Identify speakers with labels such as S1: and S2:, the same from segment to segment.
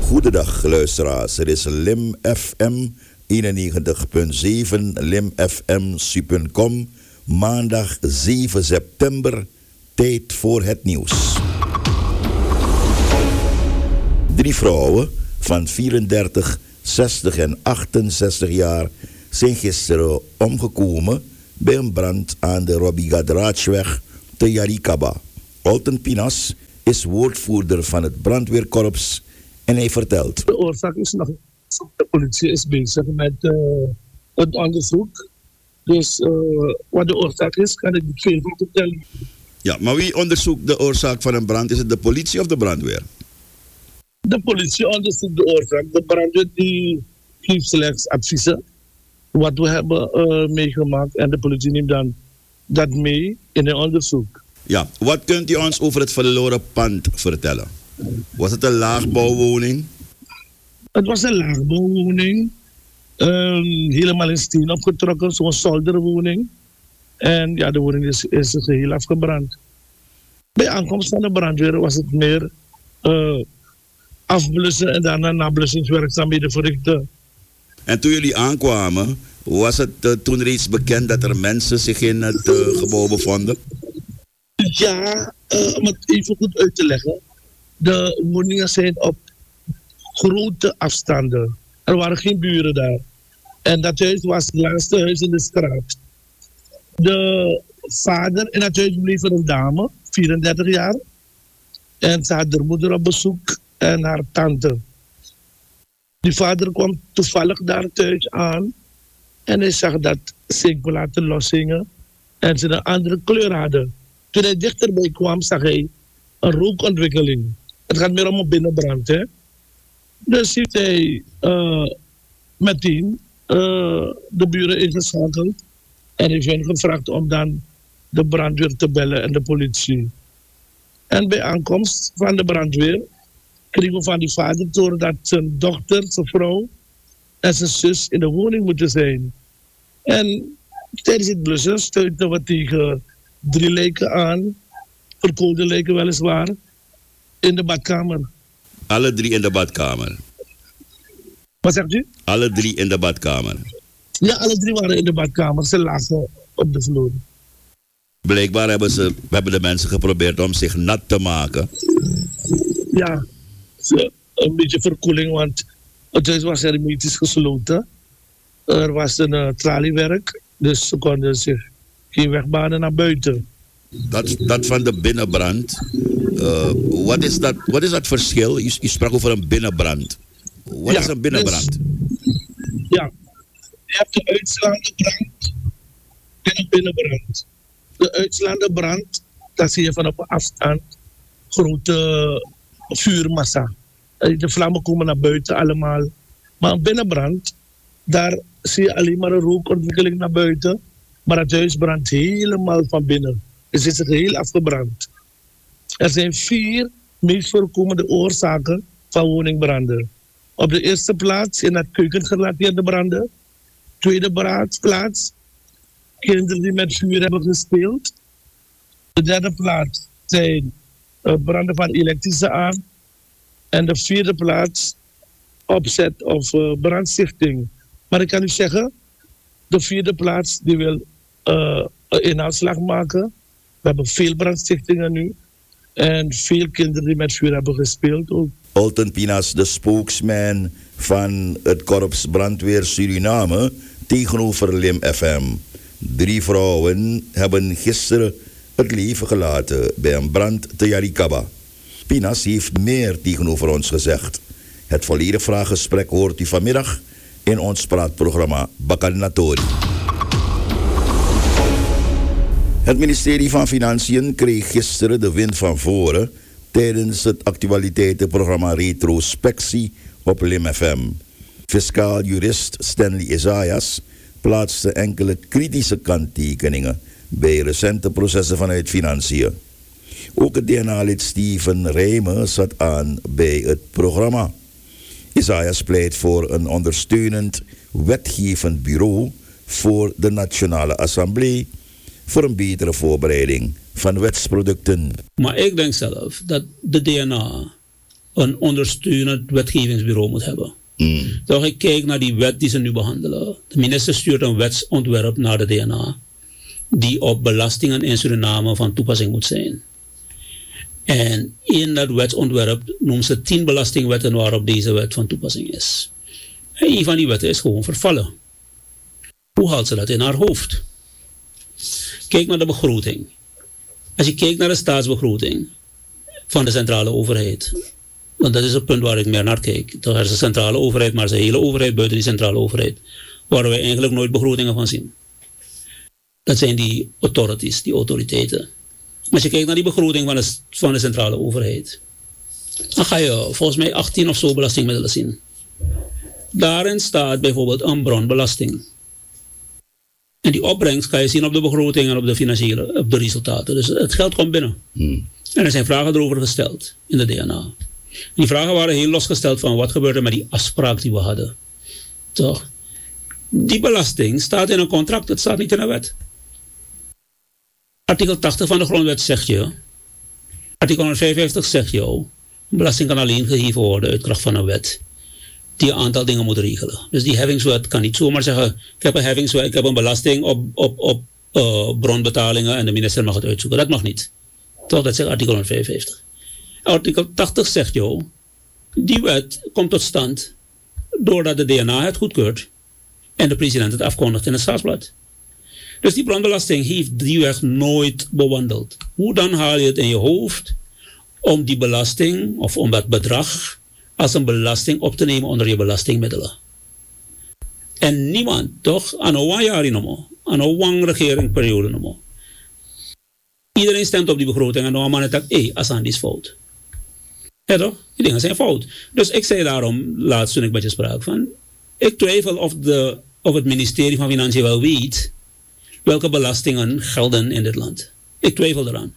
S1: Goedendag luisteraars, het is Lim FM 91.7, Lim FM Su.com, maandag 7 september, tijd voor het nieuws. 3 vrouwen van 34, 60 en 68 jaar zijn gisteren omgekomen bij een brand aan de Robbie Gadraachweg te Yarikaba. Olten Pinas is woordvoerder van het brandweerkorps en hij vertelt.
S2: De oorzaak is nog. De politie is bezig met het onderzoek. Dus wat de oorzaak is, kan ik niet veel vertellen.
S1: Ja, maar wie onderzoekt de oorzaak van een brand? Is het de politie of de brandweer?
S2: De politie onderzoekt de oorzaak. De brandweer die geeft slechts adviezen. Wat we hebben meegemaakt. En de politie neemt dan dat mee in het onderzoek.
S1: Ja, wat kunt u ons over het verloren pand vertellen? Was het een laagbouwwoning?
S2: Het was een laagbouwwoning. Helemaal in steen opgetrokken, zo'n zolderwoning. En ja, de woning is geheel afgebrand. Bij aankomst van de brandweer was het meer afblussen en daarna nablussingswerkzaamheden verrichten.
S1: En toen jullie aankwamen, was het toen reeds bekend dat er mensen zich in het gebouw bevonden?
S2: Ja, om het even goed uit te leggen. De woningen zijn op grote afstanden. Er waren geen buren daar. En dat huis was het laatste huis in de straat. De vader in dat huis bleef een dame, 34 jaar. En ze had haar moeder op bezoek en haar tante. Die vader kwam toevallig daar thuis aan. En hij zag dat zinkplaten los hingen. En ze een andere kleur hadden. Toen hij dichterbij kwam, zag hij een rookontwikkeling. Het gaat meer om een binnenbrand, hè. Dus heeft hij meteen de buren ingeschakeld. En heeft hen gevraagd om dan de brandweer te bellen en de politie. En bij aankomst van de brandweer kregen we van die vader te horen dat zijn dochter, zijn vrouw en zijn zus in de woning moeten zijn. En tijdens het blussen stuitten we tegen 3 lijken aan, verkoolde lijken weliswaar, in de badkamer.
S1: Alle 3 in de badkamer?
S2: Wat zegt u?
S1: Alle 3 in de badkamer?
S2: Ja, alle 3 waren in de badkamer. Ze lagen op de vloer.
S1: Blijkbaar hebben de mensen geprobeerd om zich nat te maken.
S2: Ja, een beetje verkoeling, want het huis was hermetisch gesloten. Er was een traliewerk, dus ze konden zich geen weg banen naar buiten.
S1: Dat van de binnenbrand, wat is dat verschil? Je sprak over een binnenbrand. Wat is een binnenbrand?
S2: Dus, ja, je hebt de uitslaande brand en een binnenbrand. De uitslaande brand, dat zie je van op een afstand, grote vuurmassa. De vlammen komen naar buiten allemaal. Maar een binnenbrand, daar zie je alleen maar een rookontwikkeling naar buiten. Maar het huis brandt helemaal van binnen. Dus het is geheel afgebrand. Er zijn 4 meest voorkomende oorzaken van woningbranden. Op de eerste plaats in het keukengerelateerde branden. Tweede plaats, kinderen die met vuur hebben gespeeld. De derde plaats zijn branden van elektrische aan. En de 4e plaats, opzet of brandstichting. Maar ik kan u zeggen, de 4e plaats die wil inhaalslag maken. We hebben veel brandstichtingen nu. En veel kinderen die met vuur hebben gespeeld ook.
S1: Olten Pinas, de spokesman van het Korps Brandweer Suriname tegenover Lim FM. 3 vrouwen hebben gisteren het leven gelaten bij een brand te Yarikaba. Pinas heeft meer tegenover ons gezegd. Het volledige vraaggesprek hoort u vanmiddag in ons praatprogramma Bakalnatori. Het ministerie van Financiën kreeg gisteren de wind van voren tijdens het actualiteitenprogramma Retrospectie op Lim FM. Fiscaal jurist Stanley Isaias plaatste enkele kritische kanttekeningen bij recente processen vanuit Financiën. Ook het DNA-lid Steven Rijmen zat aan bij het programma. Isaias pleit voor een ondersteunend wetgevend bureau voor de Nationale Assemblée voor een betere voorbereiding van wetsproducten.
S3: Maar ik denk zelf dat de DNA een ondersteunend wetgevingsbureau moet hebben. Toch, ik kijk naar die wet die ze nu behandelen. De minister stuurt een wetsontwerp naar de DNA, die op belastingen in Suriname van toepassing moet zijn. En in dat wetsontwerp noemen ze 10 belastingwetten waarop deze wet van toepassing is. En een van die wetten is gewoon vervallen. Hoe haalt ze dat in haar hoofd? Kijk naar de begroting. Als je kijkt naar de staatsbegroting van de centrale overheid, want dat is het punt waar ik meer naar kijk. Er is een centrale overheid, maar er is een hele overheid buiten die centrale overheid, waar we eigenlijk nooit begrotingen van zien. Dat zijn die authorities, die autoriteiten. Als je kijkt naar die begroting van de centrale overheid, dan ga je volgens mij 18 of zo belastingmiddelen zien. Daarin staat bijvoorbeeld een bronbelasting. En die opbrengst kan je zien op de begroting en op de resultaten. Dus het geld komt binnen. En er zijn vragen erover gesteld in de DNA. En die vragen waren heel losgesteld van wat gebeurde met die afspraak die we hadden. Toch? Die belasting staat in een contract, het staat niet in een wet. Artikel 80 van de grondwet zegt je, artikel 155 zegt jou, belasting kan alleen geheven worden uit kracht van een wet die een aantal dingen moet regelen. Dus die heffingswet kan niet zomaar zeggen, ik heb een heffingswet, ik heb een belasting op bronbetalingen en de minister mag het uitzoeken. Dat mag niet. Toch, dat zegt artikel 155. Artikel 80 zegt jou, die wet komt tot stand doordat de DNA het goedkeurt en de president het afkondigt in het staatsblad. Dus die bronbelasting heeft die weg nooit bewandeld. Hoe dan haal je het in je hoofd om die belasting of om dat bedrag als een belasting op te nemen onder je belastingmiddelen? En niemand, toch, aan een jaar aan een regeringsperiode noemen. Iedereen stemt op die begroting en dan man zegt, Assange is fout. Ja toch? Die dingen zijn fout. Dus ik zei daarom, laatst toen ik met je sprak, van, ik twijfel of het ministerie van Financiën wel weet welke belastingen gelden in dit land. Ik twijfel eraan.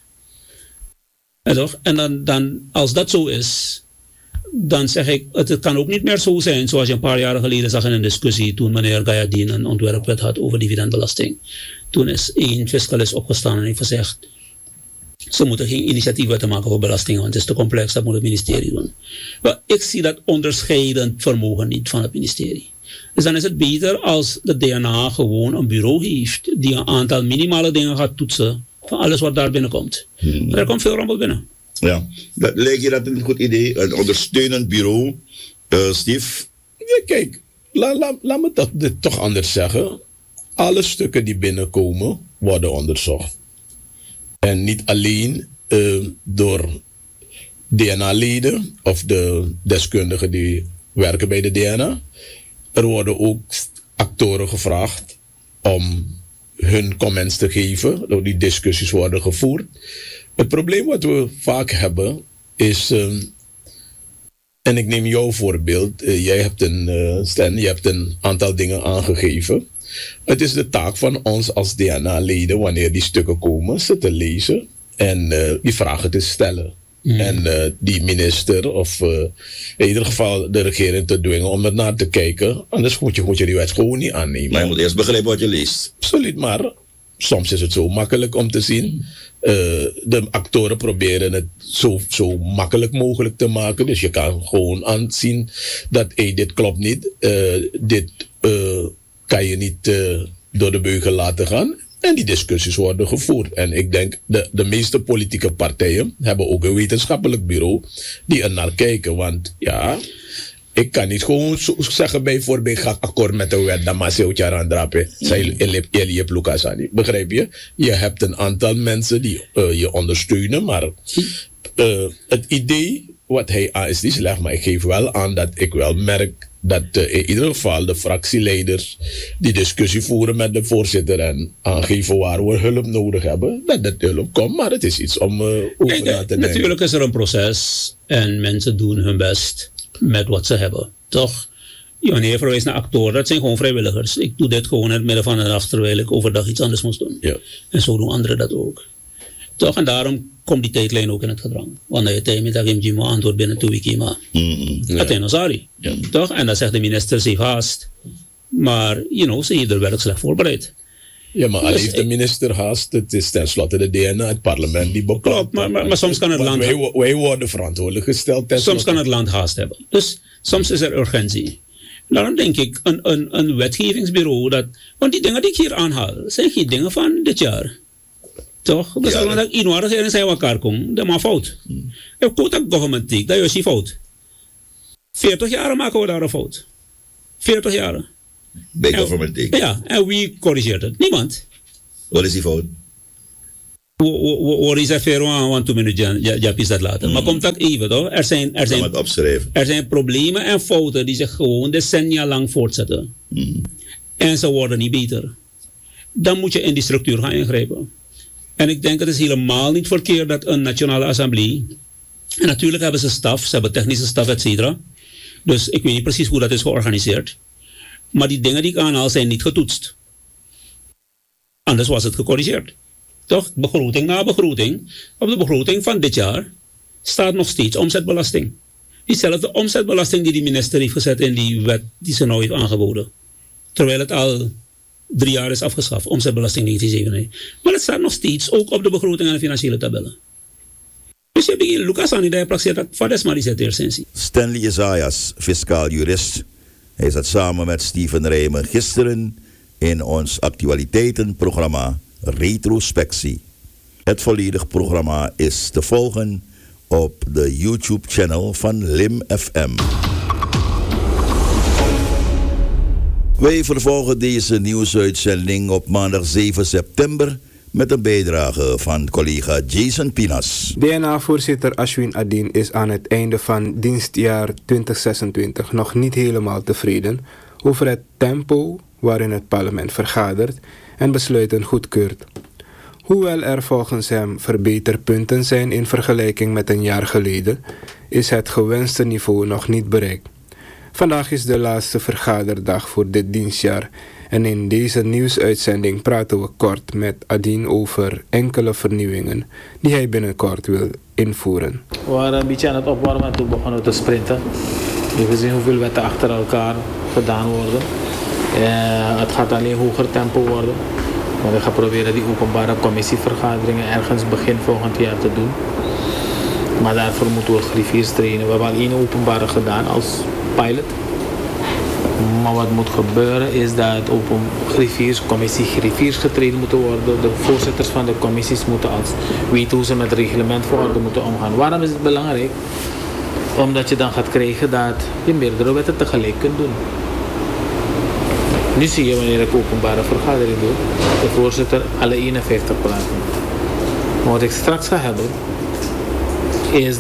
S3: Ja toch? En dan, als dat zo is, dan zeg ik, het kan ook niet meer zo zijn zoals je een paar jaren geleden zag in een discussie toen meneer Gayadien een ontwerpwet had over dividendbelasting. Toen is één fiscalist opgestaan en heeft gezegd, ze moeten geen initiatiefwetten maken voor belastingen, want het is te complex, dat moet het ministerie doen. Maar ik zie dat onderscheidend vermogen niet van het ministerie. Dus dan is het beter als de DNA gewoon een bureau heeft die een aantal minimale dingen gaat toetsen van alles wat daar binnenkomt. Maar er komt veel rommel binnen.
S1: Ja, lijkt je dat een goed idee? Een ondersteunend bureau, Steve?
S4: Ja, kijk, laat me dat toch anders zeggen. Alle stukken die binnenkomen worden onderzocht. En niet alleen door DNA-leden of de deskundigen die werken bij de DNA. Er worden ook actoren gevraagd om hun comments te geven. Die discussies worden gevoerd. Het probleem wat we vaak hebben is, en ik neem jouw voorbeeld, jij hebt Stan, je hebt een aantal dingen aangegeven. Het is de taak van ons als DNA-leden, wanneer die stukken komen, ze te lezen en die vragen te stellen. En die minister of in ieder geval de regering te dwingen om er naar te kijken. Anders moet je die wet gewoon niet aannemen.
S1: Maar je moet eerst begrijpen wat je leest.
S4: Absoluut, maar soms is het zo makkelijk om te zien. De actoren proberen het zo makkelijk mogelijk te maken. Dus je kan gewoon aanzien dat dit klopt niet. Dit kan je niet door de beugel laten gaan. En die discussies worden gevoerd. En ik denk, de meeste politieke partijen hebben ook een wetenschappelijk bureau die er naar kijken. Want ja, ik kan niet gewoon zeggen bijvoorbeeld, ik ga akkoord met de wet, dan maar zeeuwtje aan drapen. Begrijp je? Je hebt een aantal mensen die je ondersteunen, maar het idee wat hij aan is niet slecht, maar ik geef wel aan dat ik wel merk dat in ieder geval de fractieleiders die discussie voeren met de voorzitter en aangeven waar we hulp nodig hebben, dat hulp komt, maar het is iets om over na te denken.
S3: Natuurlijk is er een proces en mensen doen hun best met wat ze hebben, toch? Wanneer je verwijst naar actoren, dat zijn gewoon vrijwilligers. Ik doe dit gewoon in het midden van de nacht terwijl ik overdag iets anders moest doen. Ja. En zo doen anderen dat ook. Toch? En daarom komt die tijdlijn ook in het gedrang. Want je tijd met dat je moet antwoord binnen 2 weken maar. Dat is sorry. Toch? En dan zegt de minister, ze heeft haast. Maar, ze heeft er werk slecht voorbereid.
S4: Ja, maar al
S3: Dus
S4: heeft de minister haast. Het is tenslotte de DNA, het parlement die bepaalt.
S3: Klopt, maar soms kan het land...
S4: Wij worden verantwoordelijk gesteld.
S3: Soms kan het land haast hebben. Dus soms is er urgentie. Daarom denk ik, een wetgevingsbureau, want die dingen die ik hier aanhaal, zijn geen dingen van dit jaar. Toch? Dus als dat in waar regering zijn elkaar komen, dat maar fout. En ook dat government, dat is die fout. 40 jaar maken we daar een fout. 40 jaar.
S1: Bij government take.
S3: Ja, en wie corrigeert het? Niemand.
S1: Wat is die fout?
S3: We reserveren aan 2 minuten, ja, is dat later. Maar komt dat even, toch? Er zijn problemen en fouten die zich gewoon decennia lang voortzetten. En ze worden niet beter. Dan moet je in die structuur gaan ingrijpen. En ik denk het is helemaal niet verkeerd dat een Nationale Assemblée... En natuurlijk hebben ze staf, ze hebben technische staf, et cetera. Dus ik weet niet precies hoe dat is georganiseerd. Maar die dingen die ik aanhaal zijn niet getoetst. Anders was het gecorrigeerd. Toch? Begroting na begroting. Op de begroting van dit jaar staat nog steeds omzetbelasting. Diezelfde omzetbelasting die de minister heeft gezet in die wet die ze nou heeft aangeboden. Terwijl het al 3 jaar is afgeschaft. Omzetbelasting 1997. Maar het staat nog steeds ook op de begroting en de financiële tabellen. Dus je begint Lucas aan die hij praktiseert dat Fades maar die zet eerst.
S1: Stanley Isaias, fiscaal jurist. Hij zat samen met Steven Rijmen gisteren in ons actualiteitenprogramma Retrospectie. Het volledige programma is te volgen op de YouTube-channel van Lim FM. Wij vervolgen deze nieuwsuitzending op maandag 7 september... met een bijdrage van collega Jason Pinas.
S5: DNA-voorzitter Ashwin Adin is aan het einde van dienstjaar 2026 nog niet helemaal tevreden over het tempo waarin het parlement vergadert en besluiten goedkeurt. Hoewel er volgens hem verbeterpunten zijn in vergelijking met een jaar geleden, is het gewenste niveau nog niet bereikt. Vandaag is de laatste vergaderdag voor dit dienstjaar en in deze nieuwsuitzending praten we kort met Adin over enkele vernieuwingen die hij binnenkort wil invoeren.
S6: We waren een beetje aan het opwarmen en toen begonnen we te sprinten. We hebben gezien hoeveel wetten achter elkaar gedaan worden. Het gaat alleen hoger tempo worden. Maar we gaan proberen die openbare commissievergaderingen ergens begin volgend jaar te doen. Maar daarvoor moeten we griffiers trainen. We hebben al 1 openbare gedaan als pilot. Maar wat moet gebeuren is dat griffiers getraind moeten worden. De voorzitters van de commissies moeten weten hoe ze met het reglement voor orde moeten omgaan. Waarom is het belangrijk? Omdat je dan gaat krijgen dat je meerdere wetten tegelijk kunt doen. Nu zie je wanneer ik openbare vergadering doe, de voorzitter alle 51 praten. Maar wat ik straks ga hebben, is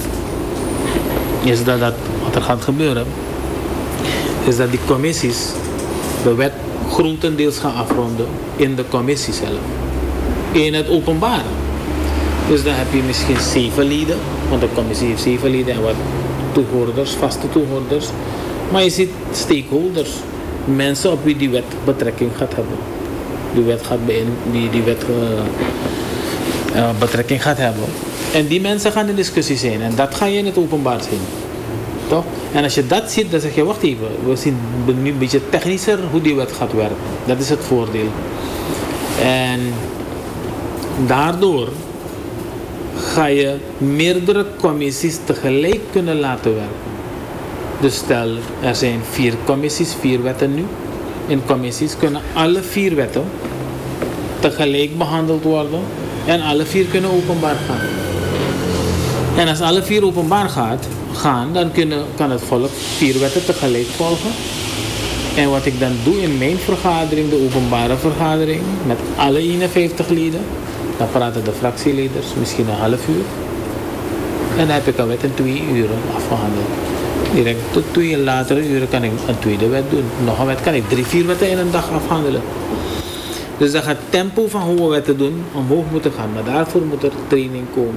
S6: dat wat er gaat gebeuren, is dat die commissies de wet grotendeels gaan afronden in de commissie zelf. In het openbare. Dus dan heb je misschien 7 leden, want de commissie heeft 7 leden en wat toehoorders, vaste toehoorders. Maar je ziet stakeholders, mensen op wie die wet betrekking gaat hebben. Die wet betrekking gaat hebben. En die mensen gaan in discussie zijn en dat ga je in het openbaar zien. Toch? En als je dat ziet, dan zeg je, wacht even, we zien nu een beetje technischer hoe die wet gaat werken. Dat is het voordeel. En daardoor ga je meerdere commissies tegelijk kunnen laten werken. Dus stel, er zijn 4 commissies, 4 wetten nu. In commissies kunnen alle 4 wetten tegelijk behandeld worden en alle 4 kunnen openbaar gaan. En als alle 4 openbaar gaan, dan kan het volk 4 wetten tegelijk volgen. En wat ik dan doe in mijn vergadering, de openbare vergadering, met alle 51 leden, dan praten de fractieleiders misschien een half uur. En dan heb ik een wet in 2 uren afgehandeld. Direct tot 2 latere uren kan ik een tweede wet doen. Nog een wet kan ik 3-4 wetten in een dag afhandelen. Dus dan gaat het tempo van hoe we wetten doen omhoog moeten gaan. Maar daarvoor moet er training komen.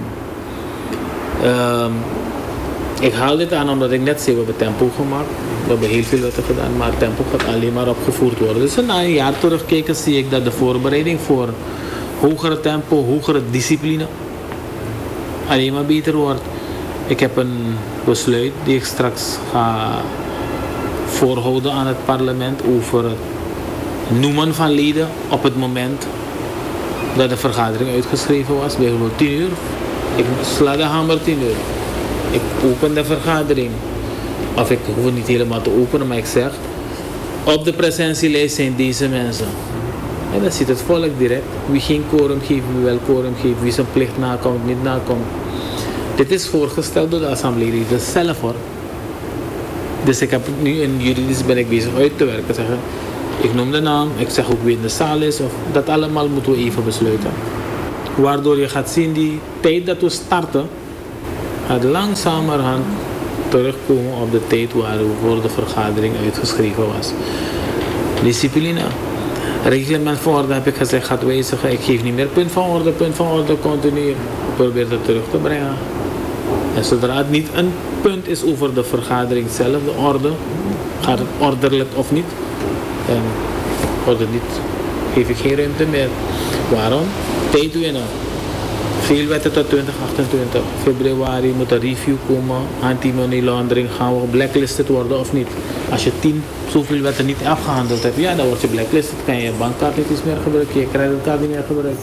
S6: Ik haal dit aan omdat ik net zei, we hebben tempo gemaakt. We hebben heel veel wetten gedaan, maar tempo gaat alleen maar opgevoerd worden. Dus na een jaar terugkijken zie ik dat de voorbereiding voor hogere tempo, hogere discipline alleen maar beter wordt. Ik heb een besluit die ik straks ga voorhouden aan het parlement over het noemen van leden op het moment dat de vergadering uitgeschreven was. Bijvoorbeeld 10 uur. Ik sla de hamer 10 uur. Ik open de vergadering. Of ik hoef het niet helemaal te openen, maar ik zeg... Op de presentielijst zijn deze mensen. En dan ziet het volk direct. Wie geen quorum geeft, wie wel quorum geeft. Wie zijn plicht nakomt, niet nakomt. Dit is voorgesteld door de assembleeleden zelf hoor. Dus ik heb nu in juridisch ben ik bezig uit te werken. Zeggen, ik noem de naam, ik zeg ook wie in de zaal is. Of, dat allemaal moeten we even besluiten. Waardoor je gaat zien die tijd dat we starten. Gaat langzamerhand terugkomen op de tijd waarvoor de vergadering uitgeschreven was. Discipline. Reglement van orde heb ik gezegd gaat wijzigen. Ik geef niet meer punt van orde continu. Ik probeer het terug te brengen. En zodra het niet een punt is over de vergadering zelf, de orde, gaat het ordelijk of niet, dan wordt het niet, geef ik geen ruimte meer. Waarom? Tijd winnen. Veel wetten tot 2028. Februari moet een review komen. Anti-money laundering. Gaan we blacklisted worden of niet? Als je 10 zoveel wetten niet afgehandeld hebt, ja, dan word je blacklisted. Kan je je bankkaart niet eens meer gebruiken. Je creditcard niet meer gebruiken.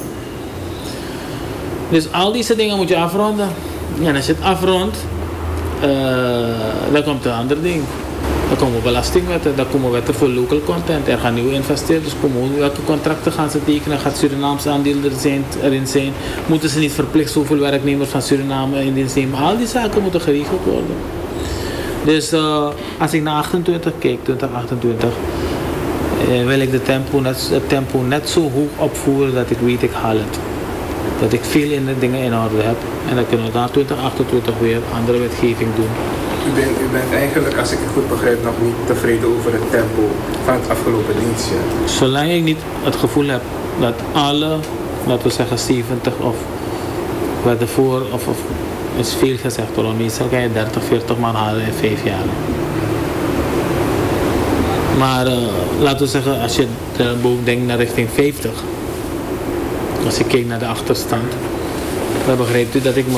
S6: Dus al deze dingen moet je afronden. En als je het afrondt, dan komt een ander ding. Dan komen belastingwetten, dan komen wetten voor local content. Er gaan nieuwe investeerders komen. Welke contracten gaan ze tekenen? Gaat Surinaamse aandeel erin zijn? Moeten ze niet verplicht zoveel werknemers van Suriname in dienst nemen? Al die zaken moeten geregeld worden. Dus als ik naar 28 kijk, 2028, wil ik het tempo net zo hoog opvoeren dat ik weet ik haal het. Dat ik veel dingen in orde heb. En dan kunnen we na 2028 weer andere wetgeving doen.
S5: U bent eigenlijk, als ik het goed begrijp, nog niet tevreden over het tempo van het afgelopen dienstjaar.
S6: Zolang ik niet het gevoel heb dat alle, laten we zeggen 70 of wat ervoor, of is veel gezegd hoor, meestal kan je 30, 40 man halen in 5 jaar. Maar laten we zeggen, als je boven denkt naar richting 50, als ik kijk naar de achterstand, dan begrijpt u dat ik me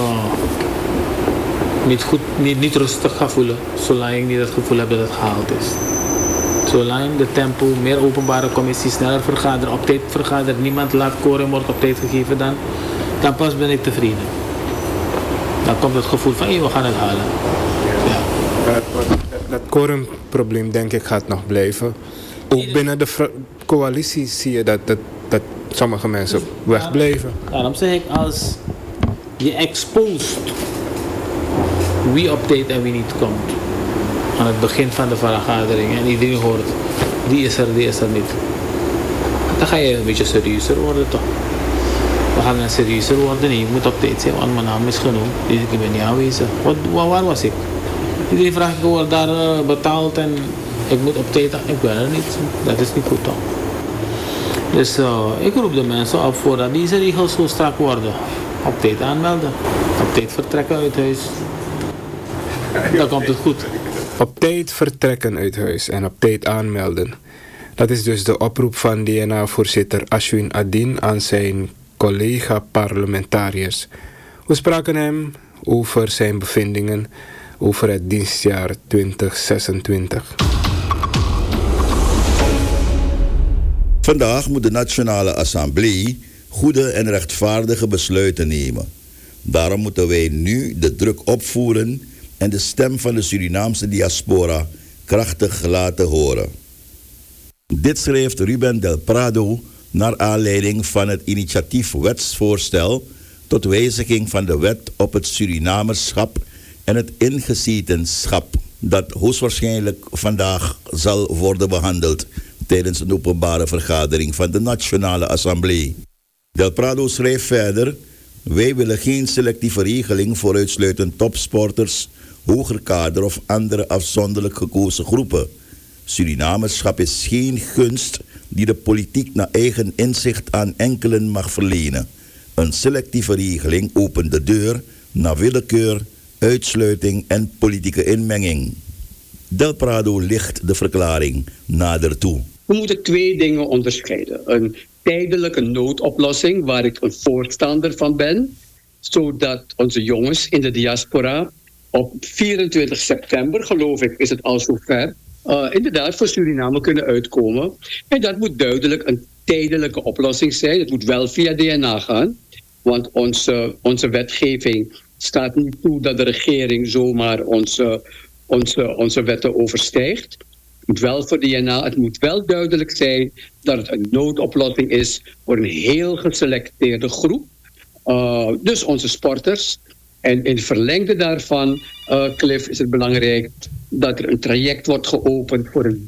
S6: niet rustig ga voelen, zolang ik niet het gevoel heb dat het gehaald is. Zolang de tempo, meer openbare commissies, sneller vergaderen, op tijd vergaderen, niemand laat quorum wordt op tijd gegeven, dan pas ben ik tevreden. Dan komt het gevoel van, we gaan het halen. Ja.
S5: Dat quorumprobleem denk ik gaat nog blijven. Ook binnen de coalitie zie je dat sommige mensen wegblijven.
S6: Daarom zeg ik, als je exposed wie op tijd en wie niet komt aan het begin van de vergadering en iedereen hoort, die is er niet. Dan ga je een beetje serieuzer worden toch. We gaan serieuzer worden en je moet op tijd zijn, want mijn naam is genoemd, dus ik ben niet aanwezig. Waar was ik? Iedereen vraagt, ik word daar betaald en ik moet op tijd, ik ben er niet. Dat is niet goed toch. Dus ik roep de mensen op voordat deze regels zo strak worden. Op tijd aanmelden, op tijd vertrekken uit huis. Dan komt het goed.
S5: Op tijd vertrekken uit huis en op tijd aanmelden. Dat is dus de oproep van DNA-voorzitter Ashwin Adin aan zijn collega-parlementariërs. We spraken hem over zijn bevindingen over het dienstjaar 2026.
S1: Vandaag moet de Nationale Assemblée goede en rechtvaardige besluiten nemen. Daarom moeten wij nu de druk opvoeren en de stem van de Surinaamse diaspora krachtig laten horen. Dit schreef Ruben Del Prado naar aanleiding van het initiatief wetsvoorstel tot wijziging van de wet op het Surinamerschap en het ingezetenschap, dat hoogstwaarschijnlijk vandaag zal worden behandeld tijdens een openbare vergadering van de Nationale Assemblée. Del Prado schreef verder: wij willen geen selectieve regeling voor uitsluitend topsporters, hoger kader of andere afzonderlijk gekozen groepen. Surinamerschap is geen gunst die de politiek naar eigen inzicht aan enkelen mag verlenen. Een selectieve regeling opent de deur naar willekeur, uitsluiting en politieke inmenging. Del Prado licht de verklaring nader toe.
S7: We moeten 2 dingen onderscheiden. Een tijdelijke noodoplossing, waar ik een voorstander van ben, zodat onze jongens in de diaspora op 24 september, geloof ik, is het al zover, inderdaad voor Suriname kunnen uitkomen. En dat moet duidelijk een tijdelijke oplossing zijn. Het moet wel via DNA gaan. Want onze wetgeving staat niet toe dat de regering zomaar onze wetten overstijgt. Het moet wel voor DNA. Het moet wel duidelijk zijn dat het een noodoplossing is voor een heel geselecteerde groep. Dus onze sporters. En in het verlengde daarvan, Cliff, is het belangrijk dat er een traject wordt geopend voor een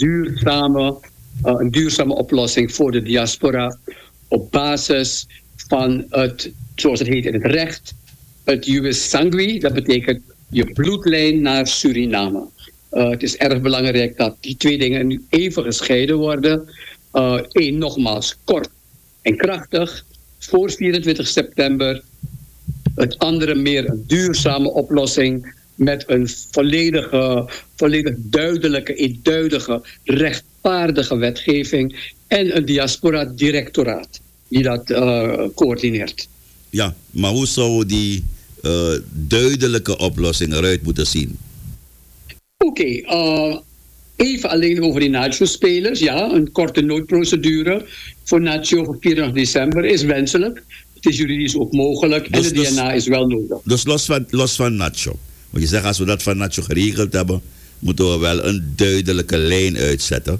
S7: duurzame oplossing voor de diaspora. Op basis van het, zoals het heet in het recht, het jus sanguis. Dat betekent je bloedlijn naar Suriname. Het is erg belangrijk dat die twee dingen nu even gescheiden worden. Eén, nogmaals, kort en krachtig. Voor 24 september. Het andere meer een duurzame oplossing met een volledig duidelijke, eenduidige, rechtvaardige wetgeving en een diaspora-directoraat die dat coördineert.
S1: Ja, maar hoe zou die duidelijke oplossing eruit moeten zien?
S7: Oké, even alleen over die Nacho-spelers. Ja, een korte noodprocedure voor Nacho voor 24 december is wenselijk. Het is juridisch ook mogelijk en de DNA is wel nodig.
S1: Dus los van Nacho. Want je zegt, als we dat van Nacho geregeld hebben, moeten we wel een duidelijke lijn uitzetten.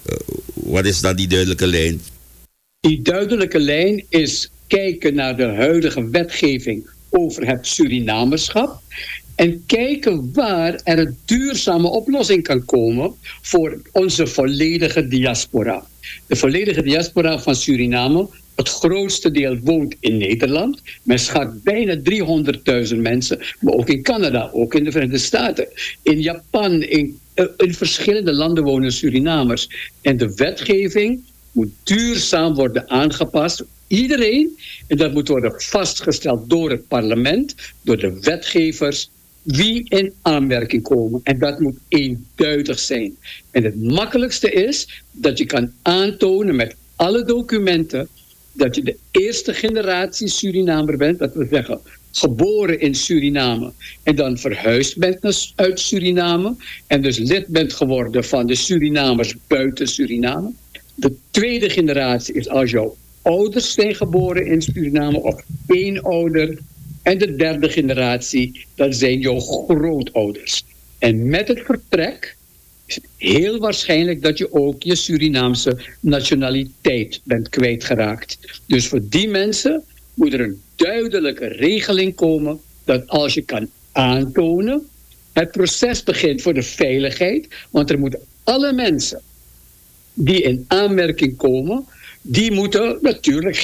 S1: Wat is dan die duidelijke lijn?
S7: Die duidelijke lijn is kijken naar de huidige wetgeving over het Surinamerschap. En kijken waar er een duurzame oplossing kan komen voor onze volledige diaspora. De volledige diaspora van Suriname, het grootste deel woont in Nederland. Men schat bijna 300.000 mensen, maar ook in Canada, ook in de Verenigde Staten. In Japan, in verschillende landen wonen Surinamers. En de wetgeving moet duurzaam worden aangepast. Iedereen, en dat moet worden vastgesteld door het parlement, door de wetgevers, wie in aanmerking komen. En dat moet eenduidig zijn. En het makkelijkste is dat je kan aantonen met alle documenten dat je de eerste generatie Surinamer bent. Dat wil zeggen, geboren in Suriname en dan verhuisd bent uit Suriname. En dus lid bent geworden van de Surinamers buiten Suriname. De tweede generatie is als jouw ouders zijn geboren in Suriname of één ouder. En de derde generatie, dat zijn jouw grootouders. En met het vertrek is het heel waarschijnlijk dat je ook je Surinaamse nationaliteit bent kwijtgeraakt. Dus voor die mensen moet er een duidelijke regeling komen dat als je kan aantonen, het proces begint voor de veiligheid, want er moeten alle mensen die in aanmerking komen, die moeten natuurlijk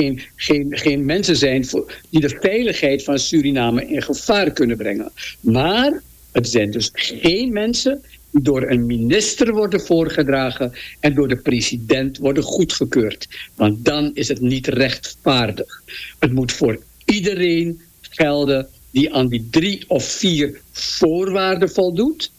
S7: geen mensen zijn die de veiligheid van Suriname in gevaar kunnen brengen. Maar het zijn dus geen mensen die door een minister worden voorgedragen en door de president worden goedgekeurd. Want dan is het niet rechtvaardig. Het moet voor iedereen gelden die aan die 3 of 4 voorwaarden voldoet.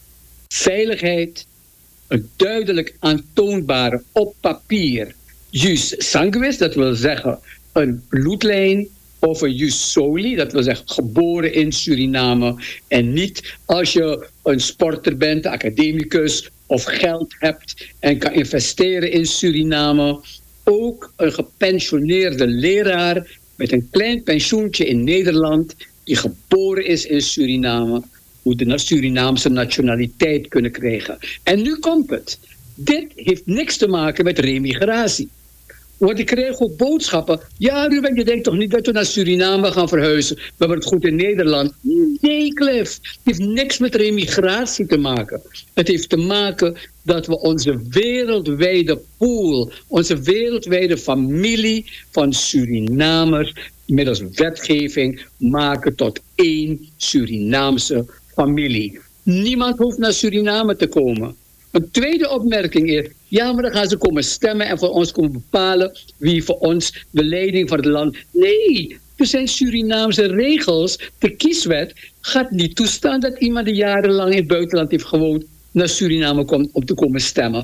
S7: Veiligheid, een duidelijk aantoonbare op papier jus sanguis, dat wil zeggen een bloedlijn, of een jus soli, dat wil zeggen geboren in Suriname. En niet als je een sporter bent, academicus of geld hebt en kan investeren in Suriname. Ook een gepensioneerde leraar met een klein pensioentje in Nederland die geboren is in Suriname, moet de Surinaamse nationaliteit kunnen krijgen. En nu komt het. Dit heeft niks te maken met remigratie. Want ik krijg ook boodschappen. Ja, Ruben, je denkt toch niet dat we naar Suriname gaan verhuizen? We hebben het goed in Nederland. Nee, Cliff. Het heeft niks met remigratie te maken. Het heeft te maken dat we onze wereldwijde pool, onze wereldwijde familie van Surinamers middels wetgeving maken tot 1 Surinaamse familie. Niemand hoeft naar Suriname te komen. Een tweede opmerking is, ja, maar dan gaan ze komen stemmen en voor ons komen bepalen wie voor ons de leiding van het land. Nee, er zijn Surinaamse regels. De kieswet gaat niet toestaan dat iemand die jarenlang in het buitenland heeft gewoond naar Suriname komt om te komen stemmen.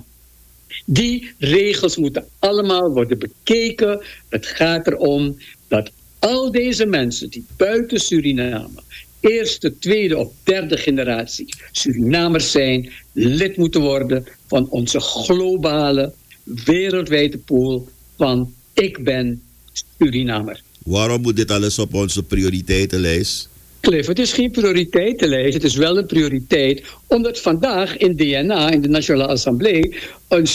S7: Die regels moeten allemaal worden bekeken. Het gaat erom dat al deze mensen die buiten Suriname eerste, tweede of derde generatie Surinamers zijn, lid moeten worden van onze globale, wereldwijde pool van ik ben Surinamer.
S1: Waarom moet dit alles op onze prioriteitenlijst?
S7: Cliff, het is geen prioriteitenlijst, het is wel een prioriteit, omdat vandaag in DNA, in de Nationale Assemblée, een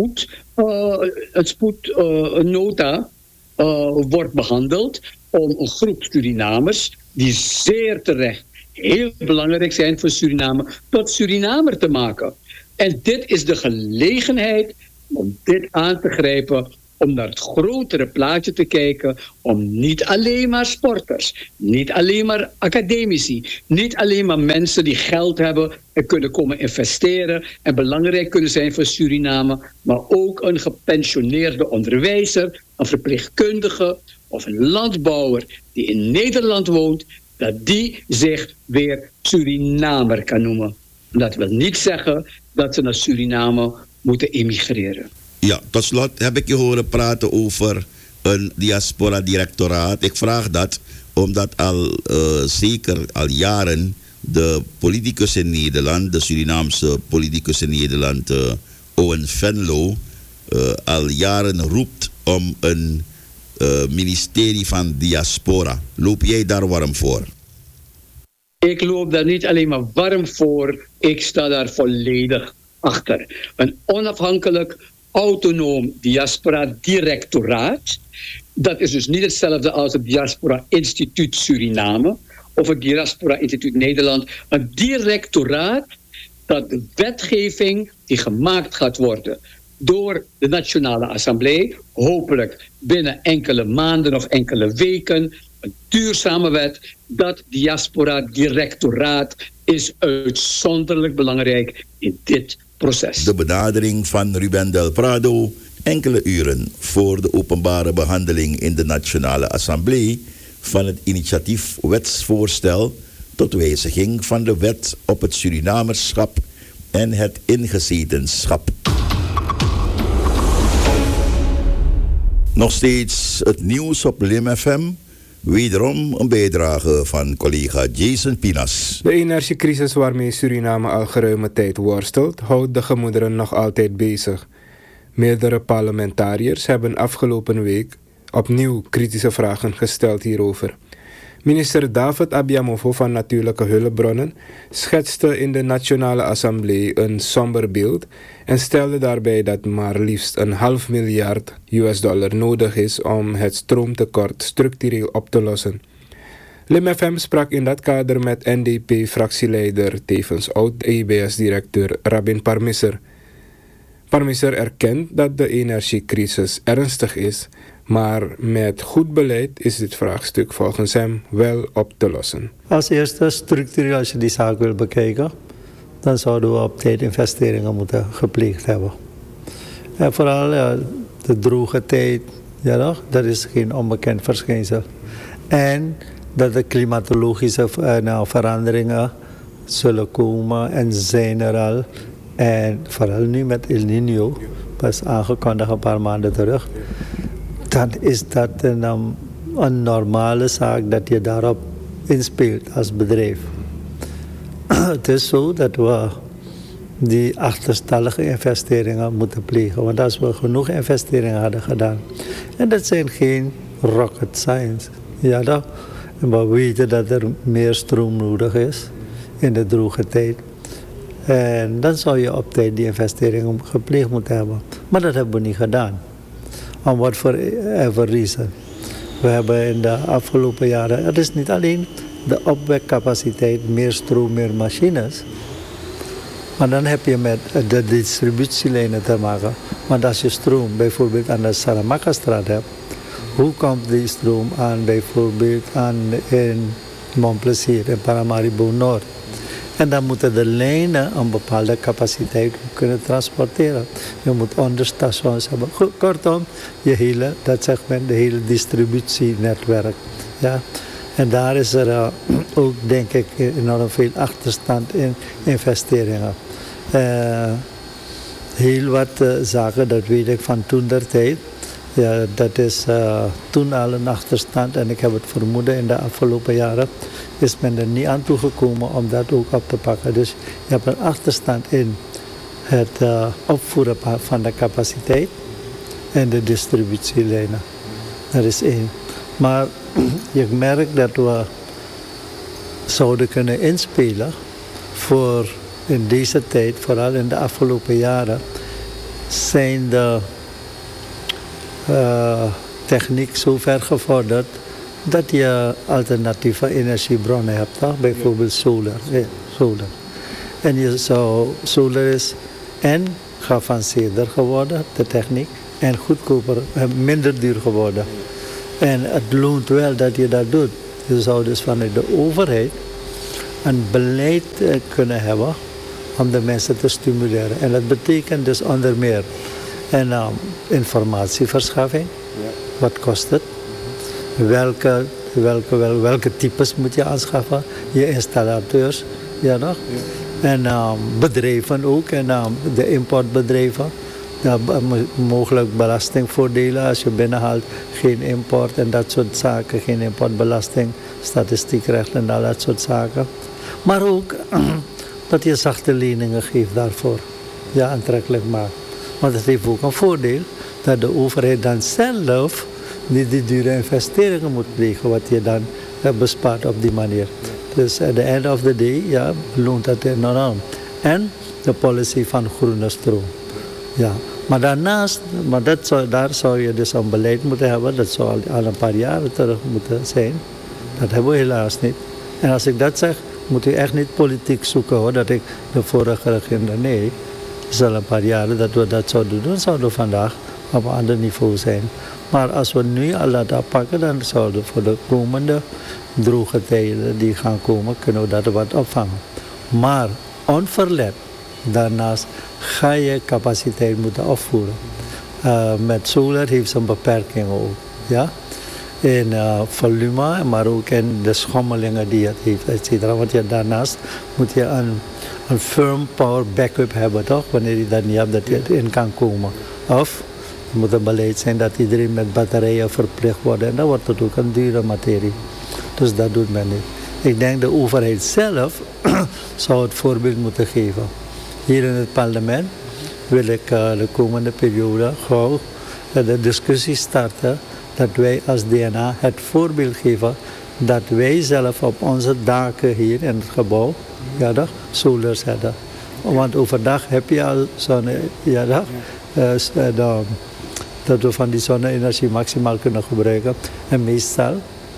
S7: nota wordt behandeld om een groep Surinamers, die zeer terecht heel belangrijk zijn voor Suriname, tot Surinamer te maken. En dit is de gelegenheid om dit aan te grijpen, om naar het grotere plaatje te kijken, om niet alleen maar sporters, niet alleen maar academici, niet alleen maar mensen die geld hebben en kunnen komen investeren en belangrijk kunnen zijn voor Suriname, maar ook een gepensioneerde onderwijzer, een verpleegkundige of een landbouwer die in Nederland woont, dat die zich weer Surinamer kan noemen. Dat wil niet zeggen dat ze naar Suriname moeten emigreren.
S1: Ja, tot slot heb ik je horen praten over een diaspora-directoraat. Ik vraag dat omdat zeker al jaren de politicus in Nederland, de Surinaamse politicus in Nederland, Owen Venlo, al jaren roept om een ministerie van diaspora. Loop jij daar warm voor?
S7: Ik loop daar niet alleen maar warm voor, ik sta daar volledig achter. Een onafhankelijk, autonoom diaspora-directoraat. Dat is dus niet hetzelfde als het Diaspora Instituut Suriname of het Diaspora Instituut Nederland. Een directoraat dat de wetgeving die gemaakt gaat worden door de Nationale Assemblée, hopelijk binnen enkele maanden of enkele weken, een duurzame wet, dat diaspora-directoraat is uitzonderlijk belangrijk in dit proces.
S1: De benadering van Ruben Del Prado enkele uren voor de openbare behandeling in de Nationale Assemblée van het initiatief wetsvoorstel tot wijziging van de wet op het Surinamerschap en het ingezetenschap. Nog steeds het nieuws op Lim FM. Wederom een bijdrage van collega Jason Pinas.
S5: De energiecrisis waarmee Suriname al geruime tijd worstelt, houdt de gemoederen nog altijd bezig. Meerdere parlementariërs hebben afgelopen week opnieuw kritische vragen gesteld hierover. Minister David Abiamofo van Natuurlijke Hulpbronnen schetste in de Nationale Assemblée een somber beeld en stelde daarbij dat maar liefst $500 miljard nodig is om het stroomtekort structureel op te lossen. Lim FM sprak in dat kader met NDP-fractieleider, tevens oud-EBS-directeur Rabin Parmisser. Parmisser erkent dat de energiecrisis ernstig is, maar met goed beleid is dit vraagstuk volgens hem wel op te lossen.
S8: Als eerste structureel, als je die zaak wil bekijken, dan zouden we op tijd investeringen moeten gepleegd hebben. En vooral de droge tijd, dat is geen onbekend verschijnsel. En dat de klimatologische veranderingen zullen komen en zijn er al. En vooral nu met El Niño, pas aangekondigd een paar maanden terug, dan is dat een normale zaak dat je daarop inspeelt als bedrijf. Het is zo dat we die achterstallige investeringen moeten plegen. Want als we genoeg investeringen hadden gedaan, en dat zijn geen rocket science, en we weten dat er meer stroom nodig is in de droge tijd. En dan zou je op tijd die investeringen gepleegd moeten hebben. Maar dat hebben we niet gedaan. Om wat voor ever reason. We hebben in de afgelopen jaren, het is niet alleen de opwekcapaciteit, meer stroom, meer machines. Maar dan heb je met de distributielijnen te maken. Want als je stroom bijvoorbeeld aan de Saramaka-straat hebt, hoe komt die stroom aan bijvoorbeeld in Montplaisir, in Paramaribo Noord? En dan moeten de lijnen een bepaalde capaciteit kunnen transporteren. Je moet onderstations hebben. Kortom, dat segment, de hele distributienetwerk. Ja. En daar is er ook, denk ik, enorm veel achterstand in investeringen. Heel wat zaken, dat weet ik van toen der tijd. Ja, dat is toen al een achterstand en ik heb het vermoeden in de afgelopen jaren is men er niet aan toegekomen om dat ook op te pakken. Dus je hebt een achterstand in het opvoeren van de capaciteit en de distributielijnen. Dat is één. Maar je merkt dat we zouden kunnen inspelen voor in deze tijd, vooral in de afgelopen jaren, zijn de techniek zo ver gevorderd dat je alternatieve energiebronnen hebt, toch? Bijvoorbeeld solar. En solar is en geavanceerder geworden, de techniek, en goedkoper en minder duur geworden. En het loont wel dat je dat doet. Je zou dus vanuit de overheid een beleid kunnen hebben om de mensen te stimuleren. En dat betekent dus onder meer informatieverschaffing. Wat kost het? Welke types moet je aanschaffen? Je installateurs, ja nog? En bedrijven ook, en de importbedrijven. Mogelijk belastingvoordelen als je binnenhaalt, geen import en dat soort zaken, geen importbelasting, statistiekrecht en al dat soort zaken. Maar ook dat je zachte leningen geeft daarvoor, ja, aantrekkelijk maakt. Want het heeft ook een voordeel dat de overheid dan zelf niet die dure investeringen moet plegen, wat je dan bespaart op die manier. Dus at the end of the day, ja, loont dat enorm. En de policy van groene stroom. Ja. Maar daarnaast, daar zou je dus een beleid moeten hebben, dat zou al een paar jaren terug moeten zijn. Dat hebben we helaas niet. En als ik dat zeg, moet u echt niet politiek zoeken hoor, dat ik de vorige regering, nee. Het is al een paar jaren dat we dat zouden doen, zouden we vandaag op een ander niveau zijn. Maar als we nu al dat oppakken, dan zouden we voor de komende droge tijden die gaan komen, kunnen we dat wat opvangen. Maar onverlet, daarnaast ga je capaciteit moeten opvoeren. Met solar heeft ze een beperking ook. Ja? In volume, maar ook in de schommelingen die het heeft, et cetera. Want daarnaast moet je een firm power backup hebben, toch? Wanneer je dat niet hebt, dat je erin kan komen. Of er moet een beleid zijn dat iedereen met batterijen verplicht wordt. En dan wordt het ook een dure materie. Dus dat doet men niet. Ik denk de overheid zelf zou het voorbeeld moeten geven. Hier in het parlement wil ik de komende periode gauw de discussie starten dat wij als DNA het voorbeeld geven dat wij zelf op onze daken hier in het gebouw solar zetten. Want overdag heb je al dat we van die zonne-energie maximaal kunnen gebruiken. En meestal,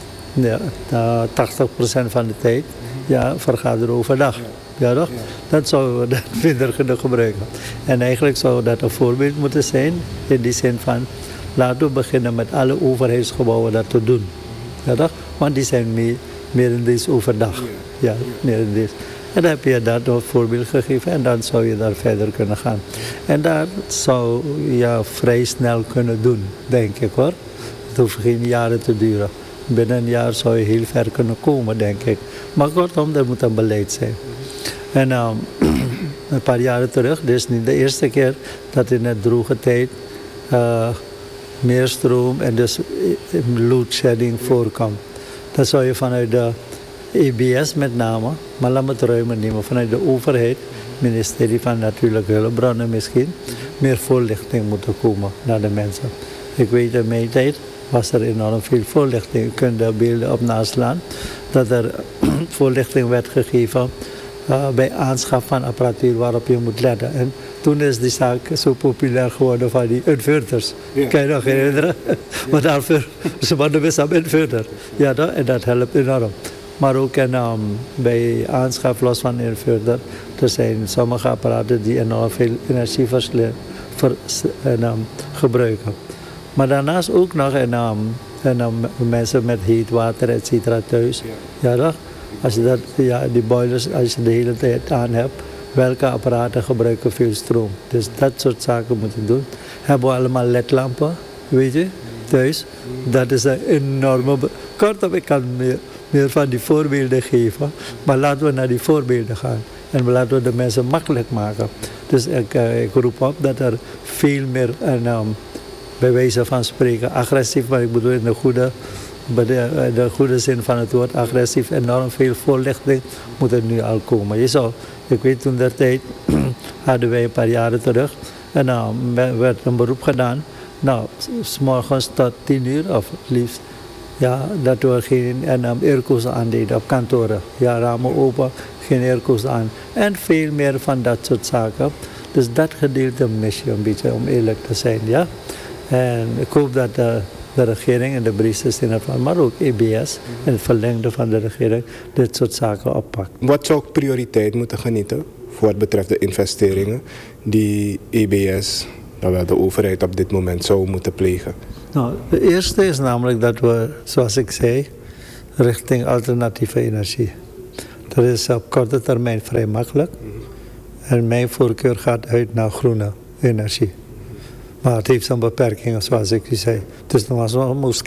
S8: 80% van de tijd, vergaat er overdag. Ja, toch? Dat zouden we dat minder kunnen gebruiken. En eigenlijk zou dat een voorbeeld moeten zijn, in die zin van, laten we beginnen met alle overheidsgebouwen dat te doen. Ja, toch? Want die zijn merendeels overdag. Ja, merendeels. En dan heb je dat een voorbeeld gegeven en dan zou je daar verder kunnen gaan. En dat zou je vrij snel kunnen doen, denk ik hoor. Het hoeft geen jaren te duren. Binnen een jaar zou je heel ver kunnen komen, denk ik. Maar kortom, er moet een beleid zijn. En een paar jaren terug, dit is niet de eerste keer dat in het droge tijd meer stroom en dus loadshedding voorkomt. Dat zou je vanuit de EBS met name, maar laat me het ruimer nemen, vanuit de overheid, ministerie van Natuurlijke Hulpbronnen misschien, meer voorlichting moeten komen naar de mensen. Ik weet in mijn tijd was er enorm veel voorlichting. Je kunt de beelden op naslaan dat er voorlichting werd gegeven bij aanschaf van apparatuur waarop je moet letten. En toen is die zaak zo populair geworden van die inverters. Ja. Kan je nog herinneren? Maar daarvoor, ze waren best op inverter. Ja, en dat helpt enorm. Maar ook bij aanschaf los van inverter, er zijn sommige apparaten die enorm veel energie gebruiken. Maar daarnaast ook nog mensen met heet water, et cetera, thuis. Ja, toch? Als je dat, die boilers, als je de hele tijd aan hebt, welke apparaten gebruiken veel stroom. Dus dat soort zaken moet je doen. Hebben we allemaal ledlampen, weet je, thuis. Dat is een enorme... Kortom, ik kan meer van die voorbeelden geven, maar laten we naar die voorbeelden gaan. En laten we de mensen makkelijk maken. Dus ik roep op dat er veel meer bij wijze van spreken agressief, maar ik bedoel in de goede zin van het woord agressief, enorm veel voorlichting moet er nu al komen. Ik weet toen der tijd, hadden wij een paar jaren terug, en dan werd een beroep gedaan, nou, 's morgens tot 10 uur of liefst, ja, dat we geen airco's aandeden op kantoren. Ja, ramen open, geen airco's aan. En veel meer van dat soort zaken. Dus dat gedeelte mis je een beetje, om eerlijk te zijn, ja. En ik hoop dat de regering en de briefsters in het geval, maar ook EBS en het verlengde van de regering dit soort zaken oppakt.
S5: Wat zou prioriteit moeten genieten voor wat betreft de investeringen die EBS, nou, de overheid op dit moment zou moeten plegen?
S8: Nou, de eerste is namelijk dat we, zoals ik zei, richting alternatieve energie. Dat is op korte termijn vrij makkelijk. En mijn voorkeur gaat uit naar groene energie. Maar het heeft zijn beperkingen, zoals ik u zei. Dus dan was het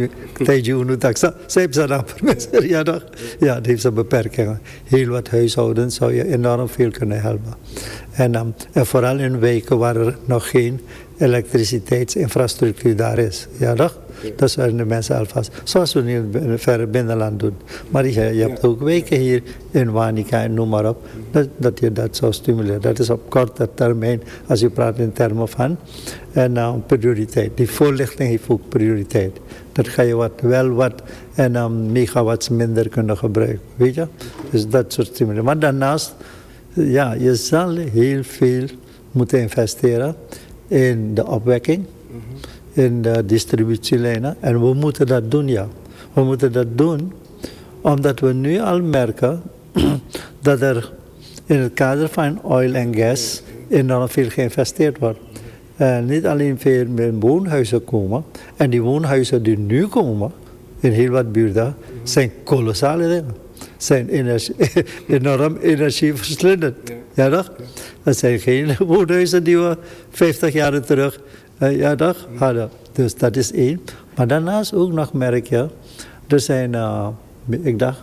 S8: ja, het heeft zijn beperkingen. Heel wat huishoudens zou je enorm veel kunnen helpen. En vooral in wijken waar er nog geen elektriciteitsinfrastructuur daar is. Ja, toch? Dat zijn de mensen alvast. Zoals we nu in het verre binnenland doen. Maar je hebt ook wijken hier in Wanica en noem maar op. Dat je dat zou stimuleren. Dat is op korte termijn, als je praat in termen van. En prioriteit. Die voorlichting heeft ook prioriteit. Dat ga je wat megawatts minder kunnen gebruiken. Weet je? Dus dat soort stimuleren. Maar daarnaast, ja, je zal heel veel moeten investeren in de opwekking, in de distributielijnen. En we moeten dat doen, ja. We moeten dat doen omdat we nu al merken dat er in het kader van oil en gas enorm veel geïnvesteerd wordt. Niet alleen veel meer woonhuizen komen. En die woonhuizen die nu komen, in heel wat buurten, zijn kolossale dingen. Zijn enorm energieverslindend. Ja, toch? Dat zijn geen woonhuizen die we 50 jaar terug hadden. Dus dat is één. Maar daarnaast ook nog merk je, er zijn, ik dacht,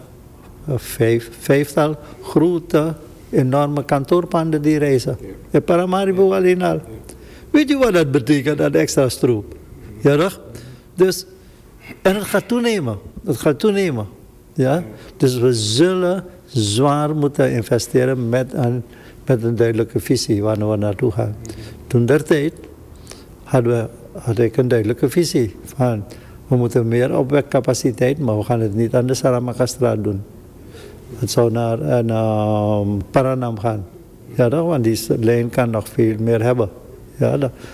S8: vijftal grote, enorme kantoorpanden die reizen. In Paramaribo alleen al. Weet je wat dat betekent, dat extra stroop? Ja, toch? Dus, en het gaat toenemen. Het gaat toenemen. Ja? Dus we zullen zwaar moeten investeren met een duidelijke visie waar we naartoe gaan. Toen der tijd had ik een duidelijke visie van we moeten meer opwekcapaciteit, maar we gaan het niet aan de Saramakastraat doen. Het zou naar Paranam gaan. Ja, toch? Want die lijn kan nog veel meer hebben. Ja,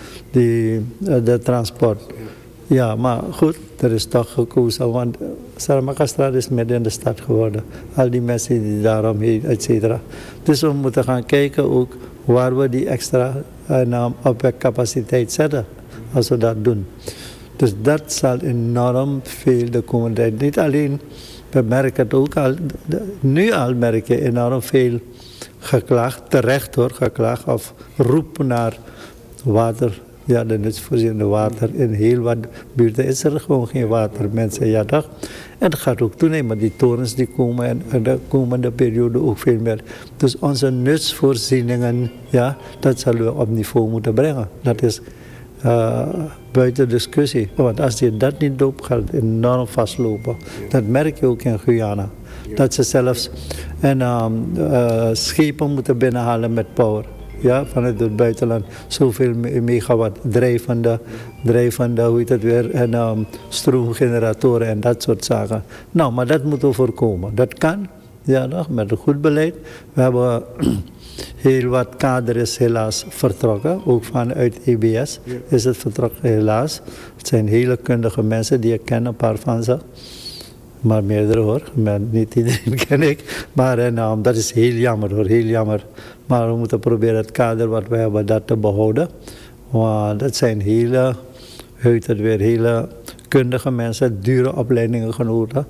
S8: de transport. Ja, maar goed, er is toch gekozen, want Saramakastraat is midden in de stad geworden. Al die mensen die daaromheen, et cetera. Dus we moeten gaan kijken ook waar we die extra opwekcapaciteit zetten, als we dat doen. Dus dat zal enorm veel de komende tijd. Niet alleen, we merken het ook al, nu al merk je enorm veel geklaagd, terecht hoor, geklaagd of roepen naar water. Ja, de nutsvoorzienende water. In heel wat buurten is er gewoon geen water. Mensen, ja toch? En dat gaat ook toenemen. Die torens die komen en de komende periode ook veel meer. Dus onze nutsvoorzieningen, ja, dat zullen we op niveau moeten brengen. Dat is buiten discussie. Want als je dat niet doet, gaat het enorm vastlopen. Dat merk je ook in Guyana. Dat ze zelfs schepen moeten binnenhalen met power. Ja, vanuit het buitenland. Zoveel megawatt drijvende, hoe heet het weer, en stroomgeneratoren en dat soort zaken. Nou, maar dat moeten we voorkomen. Dat kan, ja, nog, met een goed beleid. We hebben heel wat kaders helaas vertrokken, ook vanuit EBS is het vertrokken helaas. Het zijn hele kundige mensen die ik ken, een paar van ze. Maar meerdere hoor, maar niet iedereen ken ik. Maar dat is heel jammer hoor, heel jammer. Maar we moeten proberen het kader wat we hebben, dat te behouden. Want dat zijn hele kundige mensen, dure opleidingen genoten.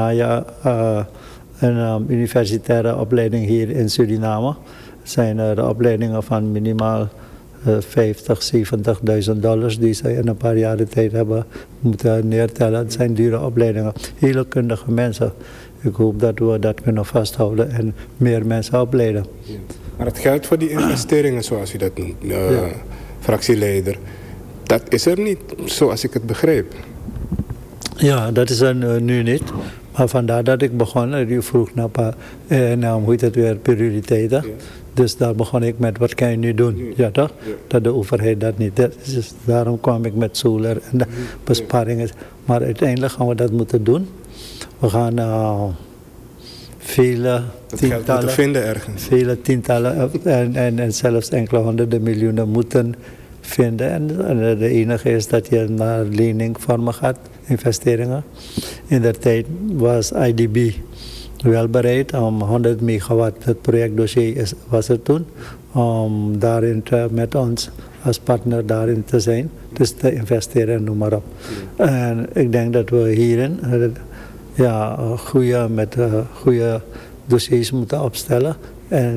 S8: Een universitaire opleiding hier in Suriname zijn er opleidingen van minimaal $50.000, $70.000 die ze in een paar jaren tijd hebben moeten neertellen. Het zijn dure opleidingen. Hele kundige mensen. Ik hoop dat we dat kunnen vasthouden en meer mensen opleiden.
S5: Maar het geld voor die investeringen, zoals u dat noemt, fractieleider, dat is er niet, zoals ik het begreep.
S8: Ja, dat is er nu niet. Maar vandaar dat ik begon, u vroeg naar hoe heet het weer, prioriteiten. Ja. Dus daar begon ik met, wat kan je nu doen? Ja toch? Ja. Dat de overheid dat niet deed. Dus daarom kwam ik met solar en de besparingen. Maar uiteindelijk gaan we dat moeten doen. We gaan vele tientallen
S5: vinden ergens.
S8: Vele tientallen en zelfs enkele honderden miljoenen moeten vinden. En de enige is dat je naar leningvormen gaat, investeringen. In de tijd was IDB wel bereid om 100 megawatt, het projectdossier was er toen, om daarin met ons als partner daarin te zijn. Dus te investeren en noem maar op. En ik denk dat we hierin goede dossiers moeten opstellen. En